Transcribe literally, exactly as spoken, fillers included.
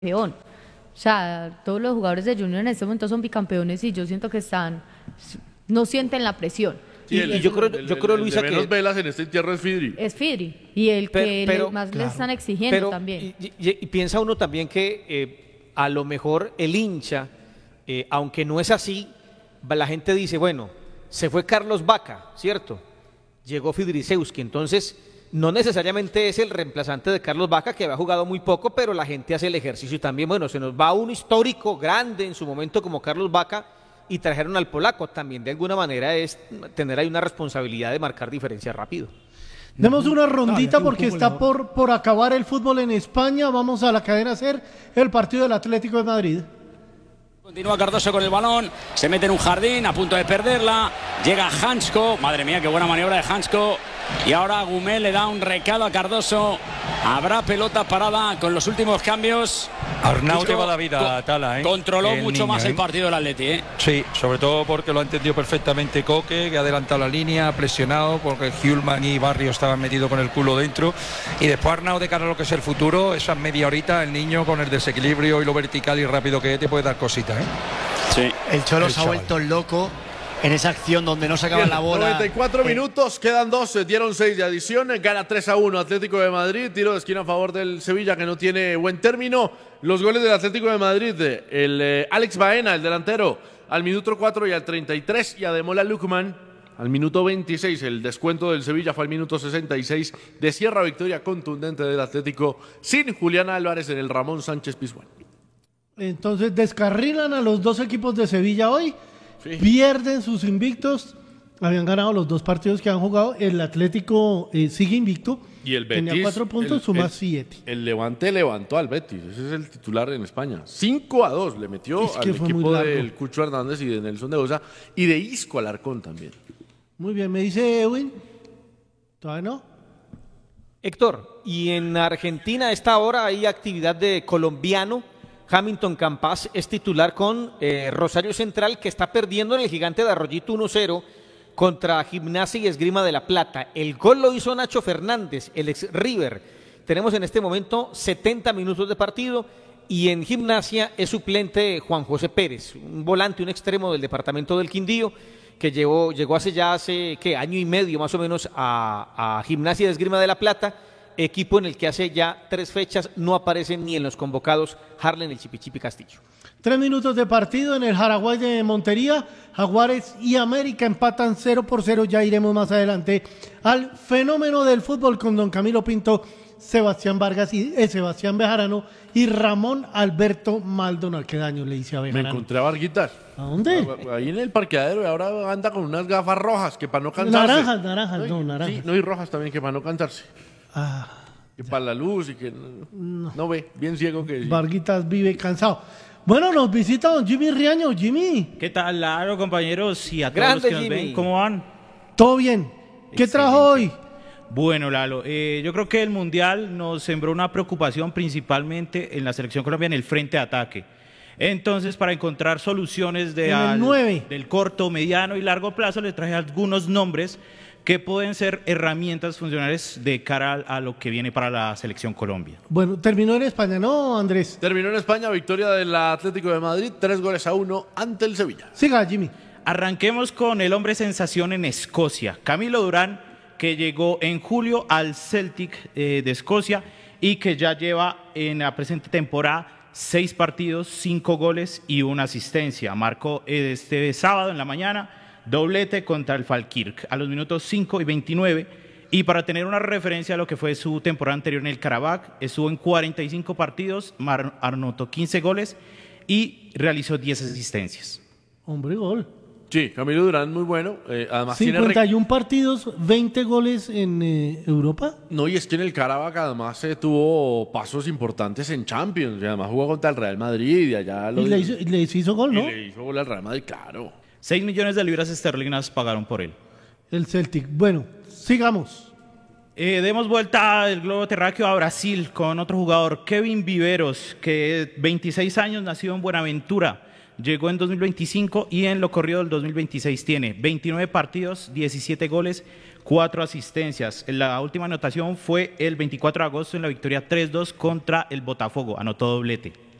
campeón. O sea, todos los jugadores de Junior en este momento son bicampeones y yo siento que están, no sienten la presión. Sí, el, y yo creo, yo creo el, Luisa, el de menos que velas en este entierro es Fidri. Es Fidri y el pero, que pero, le, más claro, le están exigiendo pero, también. Y, y, y piensa uno también que eh, a lo mejor el hincha, eh, aunque no es así, la gente dice, bueno, se fue Carlos Vaca, ¿cierto? Llegó Fidrisewski, entonces no necesariamente es el reemplazante de Carlos Vaca, que había jugado muy poco, pero la gente hace el ejercicio y también, bueno, se nos va un histórico grande en su momento como Carlos Vaca y trajeron al polaco, también de alguna manera es tener ahí una responsabilidad de marcar diferencia rápido. Demos una rondita porque está por, por acabar el fútbol en España. Vamos a la cadena SER, el partido del Atlético de Madrid. Continúa Cardoso con el balón, se mete en un jardín, a punto de perderla, llega Hansko, madre mía, qué buena maniobra de Hansko, y ahora Gumel le da un recado a Cardoso, habrá pelota parada con los últimos cambios. Arnau lleva la vida a Tala, ¿eh? Controló el mucho niño, más ¿eh? el partido del Atleti, ¿eh? Sí, sobre todo porque lo ha entendido perfectamente Coque, que ha adelantado la línea, ha presionado, porque Hjulman y Barrio estaban metidos con el culo dentro, y después Arnau, de cara a lo que es el futuro, esa media horita, el niño con el desequilibrio y lo vertical y rápido que es, te puede dar cositas, ¿eh? Sí. El Cholo El se ha chaval. vuelto loco en esa acción donde no sacaba la bola. noventa y cuatro minutos, quedan doce, dieron seis de adición, gana tres a uno Atlético de Madrid, tiro de esquina a favor del Sevilla que no tiene buen término. Los goles del Atlético de Madrid, el eh, Alex Baena, el delantero, al minuto cuatro y al treinta y tres, y Ademola Lookman al minuto veintiséis. El descuento del Sevilla fue al minuto sesenta y seis, de cierra victoria contundente del Atlético sin Julián Álvarez en el Ramón Sánchez Pizjuán. Entonces descarrilan a los dos equipos de Sevilla hoy, Sí. pierden sus invictos, habían ganado los dos partidos que han jugado, el Atlético eh, sigue invicto, Y el Betis, tenía cuatro puntos, el, suma el- siete. El Levante levantó al Betis, ese es el titular en España. cinco a dos le metió Es que al fue muy equipo largo. del Cucho Hernández y de Nelson de Osa y de Isco Alarcón también. Muy bien, me dice Edwin, ¿todavía no? Héctor, y en Argentina a esta hora hay actividad de colombiano. Hamilton Campas es titular con eh, Rosario Central, que está perdiendo en el Gigante de Arroyito uno cero contra Gimnasia y Esgrima de la Plata. El gol lo hizo Nacho Fernández, el ex River. Tenemos en este momento setenta minutos de partido y en Gimnasia es suplente Juan José Pérez, un volante, un extremo del departamento del Quindío, que llegó, llegó hace ya hace ¿qué? año y medio más o menos a, a Gimnasia de Esgrima de la Plata, equipo en el que hace ya tres fechas no aparecen ni en los convocados Harlen el Chipichipi Castillo. Tres minutos de partido en el Jaraguay de Montería. Jaguares y América empatan cero por cero. Ya iremos más adelante al fenómeno del fútbol con don Camilo Pinto, Sebastián Vargas y eh, Sebastián Bejarano y Ramón Alberto Maldonado. ¿Qué daño le hice a Me Bejarano? encontré a Varguitas. ¿A dónde? Ahí en el parqueadero y ahora anda con unas gafas rojas que para no cansarse. Naranjas, naranjas, no, naranjas. Sí, no, y rojas también que para no cansarse. Ah, Que para la luz y que no, no ve, bien ciego que sí. Varguitas vive cansado. Bueno, nos visita don Jimmy Riaño. Jimmy, ¿Qué tal, Laro, compañeros? Y a todos Grande, los que nos Jimmy. ven, ¿cómo van? ¿todo bien? ¿Qué Excelente. trajo hoy? Bueno, Lalo, eh, yo creo que el Mundial nos sembró una preocupación principalmente en la selección colombiana, en el frente de ataque. Entonces, para encontrar soluciones de En el al- nueve. del corto, mediano y largo plazo, les traje algunos nombres que pueden ser herramientas funcionales de cara a, a lo que viene para la selección Colombia. Bueno, terminó en España, ¿no, Andrés? Terminó en España, victoria del Atlético de Madrid, tres goles a uno ante el Sevilla. Siga, Jimmy. Arranquemos con el hombre sensación en Escocia, Camilo Durán, que llegó en julio al Celtic eh, de Escocia y que ya lleva en la presente temporada seis partidos, cinco goles y una asistencia. Marcó este sábado en la mañana doblete contra el Falkirk a los minutos cinco y veintinueve. Y para tener una referencia a lo que fue su temporada anterior en el Karabakh, estuvo en cuarenta y cinco partidos, mar- anotó quince goles y realizó diez asistencias. Hombre, gol. Sí, Camilo Durán muy bueno. eh, además tiene cincuenta rec- y uno partidos, veinte goles en eh, Europa. No, y es que en el Karabakh además eh, tuvo pasos importantes en Champions. Y además jugó contra el Real Madrid y allá lo Y le hizo, y le hizo gol, y ¿no? le hizo gol al Real Madrid, claro. Seis millones de libras esterlinas pagaron por él. El Celtic. Bueno, sigamos. Eh, demos vuelta al globo terráqueo a Brasil con otro jugador, Kevin Viveros, que veintiséis años, nacido en Buenaventura, llegó en dos mil veinticinco y en lo corrido del dos mil veintiséis tiene veintinueve partidos, diecisiete goles, cuatro asistencias. La última anotación fue el veinticuatro de agosto en la victoria tres dos contra el Botafogo, anotó doblete.